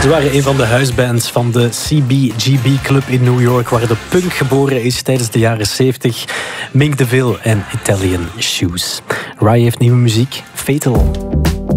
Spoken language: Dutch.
Ze waren een van de huisbands van de CBGB Club in New York, waar de punk geboren is tijdens de jaren 70. Mink DeVille en Italian Shoes. Rai heeft nieuwe muziek, Fatal.